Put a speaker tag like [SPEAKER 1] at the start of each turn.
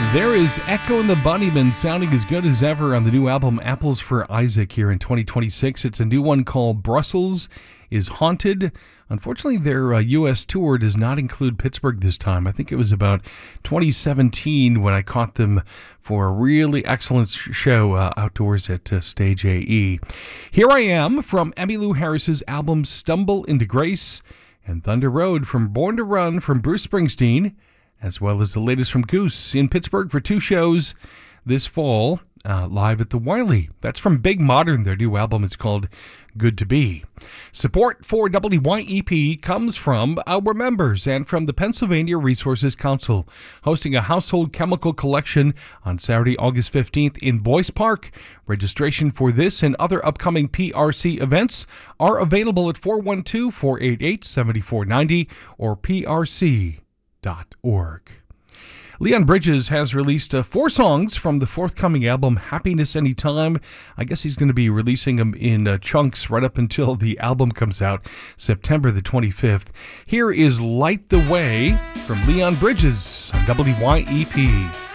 [SPEAKER 1] There is Echo and the Bunnymen sounding as good as ever on the new album Apples for Isaac here in 2026. It's a new one called Brussels is Haunted. Unfortunately, their U.S. tour does not include Pittsburgh this time. I think it was about 2017 when I caught them for a really excellent show outdoors at Stage AE. Here I Am from Emmylou Harris's album Stumble into Grace, and Thunder Road from Born to Run from Bruce Springsteen, as well as the latest from Goose in Pittsburgh for two shows this fall, live at the Wiley. That's from Big Modern. Their new album is called Good to Be. Support for WYEP comes from our members and from the Pennsylvania Resources Council, hosting a household chemical collection on Saturday, August 15th in Boyce Park. Registration for this and other upcoming PRC events are available at 412-488-7490 or prc.org. Leon Bridges has released 4 songs from the forthcoming album Happiness Anytime. I guess he's going to be releasing them in chunks right up until the album comes out September the 25th. Here is Light the Way from Leon Bridges on WYEP.